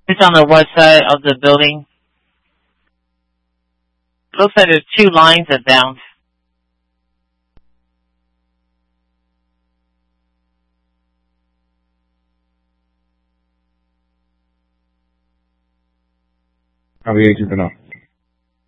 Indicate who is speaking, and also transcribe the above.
Speaker 1: It's on the west side of the building. Looks like there's 2 lines that bounce.
Speaker 2: Copy, agent enough.